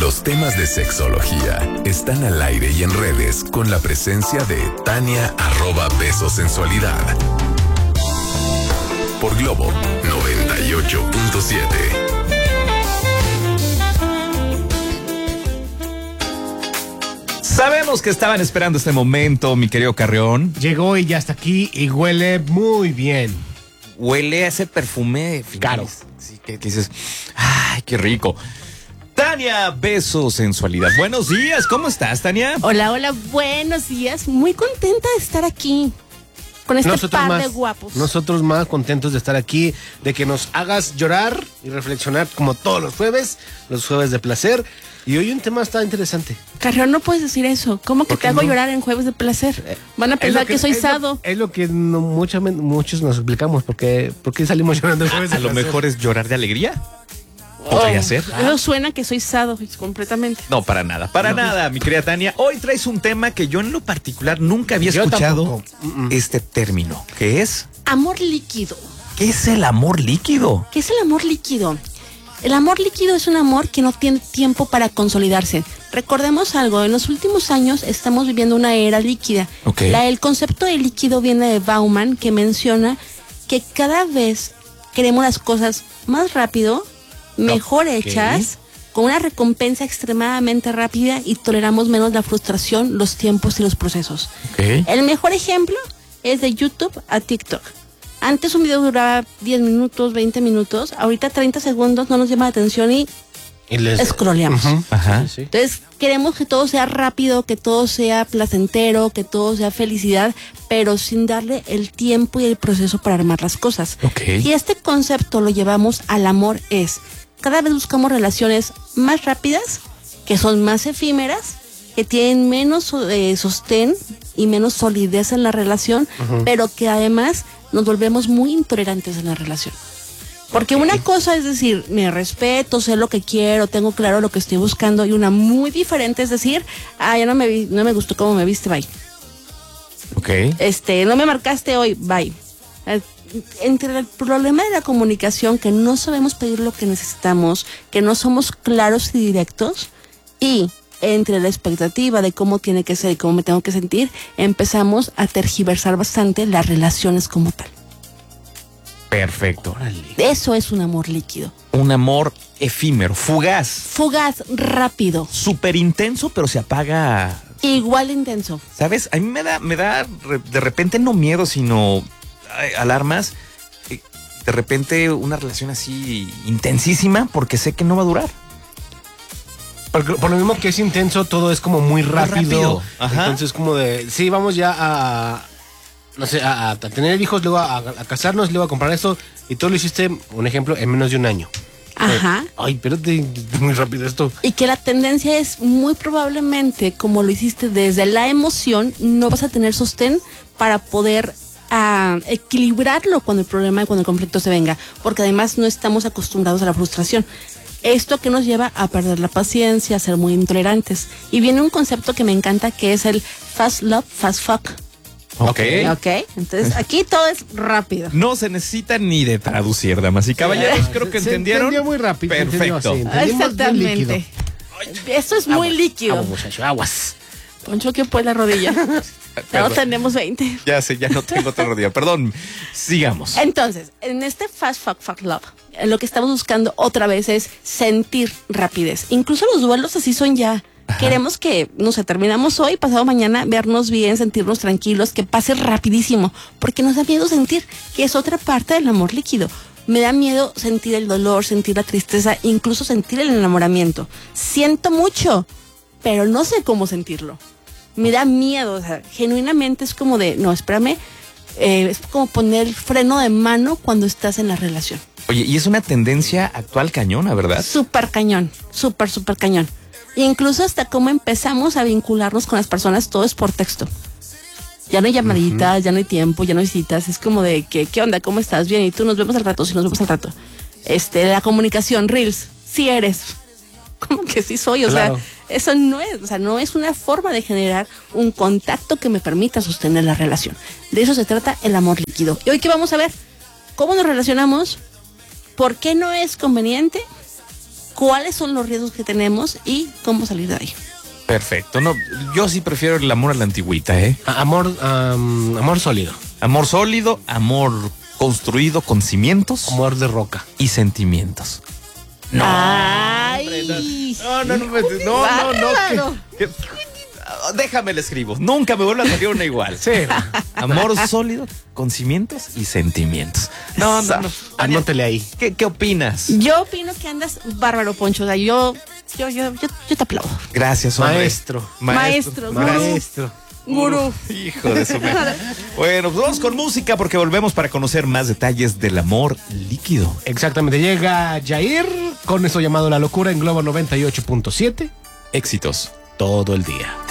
Los temas de sexología están al aire y en redes con la presencia de Tania @besosensualidad. Por Globo 98.7. Sabemos que estaban esperando este momento, mi querido Carrión. Llegó y ya está aquí y huele muy bien. Huele a ese perfume Caro. Sí, que dices, ¡ay, qué rico! Tania, Beso Sensualidad. Buenos días, ¿cómo estás, Tania? Hola, hola, buenos días. Muy contenta de estar aquí con este par de guapos. Nosotros más contentos de estar aquí, de que nos hagas llorar y reflexionar como todos los jueves de placer. Y hoy un tema está interesante. Carrión, no puedes decir eso. ¿Cómo que te hago llorar en jueves de placer? Van a pensar que soy sado. Es lo que muchos nos explicamos. ¿Por qué salimos llorando en jueves de A lo placer? mejor es llorar de alegría. ¿Podría ser? Eso suena que soy sado, completamente. No, para nada, mi querida Tania. Hoy traes un tema que yo en lo particular nunca había escuchado este término, que es Amor líquido. ¿qué es el amor líquido? ¿Qué es el amor líquido? El amor líquido es un amor que no tiene tiempo para consolidarse. Recordemos algo, en los últimos años estamos viviendo una era líquida. Okay. El concepto de líquido viene de Bauman, que menciona que cada vez queremos las cosas más rápido, mejor hechas, con una recompensa extremadamente rápida y toleramos menos la frustración, los tiempos y los procesos. Okay. El mejor ejemplo es de YouTube a TikTok. Antes un video duraba 10 minutos, 20 minutos, ahorita 30 segundos no nos llama la atención y scrolleamos. Ajá. Sí. Entonces queremos que todo sea rápido, que todo sea placentero, que todo sea felicidad, pero sin darle el tiempo y el proceso para armar las cosas. Okay. Y este concepto lo llevamos al amor cada vez buscamos relaciones más rápidas, que son más efímeras, que tienen menos sostén y menos solidez en la relación, pero que además nos volvemos muy intolerantes en la relación. Porque una cosa es decir, me respeto, sé lo que quiero, tengo claro lo que estoy buscando, y una muy diferente es decir, ya no me gustó cómo me viste, bye. Okay. No me marcaste hoy, bye. Entre el problema de la comunicación, que no sabemos pedir lo que necesitamos, que no somos claros y directos, y entre la expectativa de cómo tiene que ser y cómo me tengo que sentir, empezamos a tergiversar bastante las relaciones como tal. Perfecto. Eso es un amor líquido. Un amor efímero, fugaz. Fugaz, rápido. Súper intenso, pero se apaga. Igual intenso. ¿Sabes? A mí me da de repente no miedo, sino alarmas. De repente una relación así intensísima porque sé que no va a durar. Por lo mismo que es intenso, todo es como muy rápido. Ajá. Entonces como de, sí, vamos ya a tener hijos, luego a casarnos, luego a comprar esto, y todo lo hiciste, un ejemplo, en menos de un año. Ajá. Ay, espérate, muy rápido esto. Y que la tendencia es muy probablemente, como lo hiciste desde la emoción, no vas a tener sostén para poder equilibrarlo cuando el problema y cuando el conflicto se venga, porque además no estamos acostumbrados a la frustración. Esto que nos lleva a perder la paciencia, a ser muy intolerantes. Y viene un concepto que me encanta, que es el fast love, fast fuck. Ok. Entonces aquí todo es rápido. No se necesita ni de traducir, damas y caballeros. Creo que entendieron. Se entendió muy rápido. Perfecto. Exactamente. Esto es muy líquido. Aguas, muchacho, aguas. Poncho, ¿qué fue la rodilla? Ya no tenemos 20. Ya sé, ya no tengo otra rodilla. Perdón, sigamos. Entonces, en este fast fuck love, lo que estamos buscando otra vez es sentir rapidez. Incluso los duelos así son ya. Ajá. Queremos que, no sé, terminamos hoy, pasado mañana, vernos bien, sentirnos tranquilos, que pase rapidísimo, porque nos da miedo sentir, que es otra parte del amor líquido. Me da miedo sentir el dolor, sentir la tristeza, incluso sentir el enamoramiento. Siento mucho, pero no sé cómo sentirlo. Me da miedo, o sea, genuinamente es como de, no, espérame, es como poner el freno de mano cuando estás en la relación. Oye, y es una tendencia actual cañona, ¿verdad? Súper cañón, súper cañón. E incluso hasta cómo empezamos a vincularnos con las personas, todo es por texto. Ya no hay llamaditas, ya no hay tiempo, ya no hay citas, es como de, ¿qué onda? ¿Cómo estás? Bien, y tú, nos vemos al rato, sí, nos vemos al rato. La comunicación, reels, sí eres. ¿Cómo que sí soy? O claro. sea, eso no es, o sea, no es una forma de generar un contacto que me permita sostener la relación. De eso se trata el amor líquido. Y hoy, ¿qué vamos a ver? ¿Cómo nos relacionamos? ¿Por qué no es conveniente? cuáles son los riesgos que tenemos y cómo salir de ahí. Perfecto. No, yo sí prefiero el amor a la antigüita, ¿eh? Amor sólido. Amor sólido, amor construido con cimientos Amor de roca. y sentimientos. No. Ay. No. Bárbaro. Déjame le escribo. Nunca me vuelva a salir una igual. Sí. Amor sólido con cimientos y sentimientos. No. Anótele ahí. ¿Qué opinas? Yo opino que andas bárbaro, Poncho. O sea, yo te aplaudo. Gracias, hombre. Maestro. Maestro. Maestro. Gurú. Hijo de su madre. Bueno, pues vamos con música porque volvemos para conocer más detalles del amor líquido. Exactamente. Llega Jair con eso llamado La Locura en Globo 98.7. Éxitos Todo el día.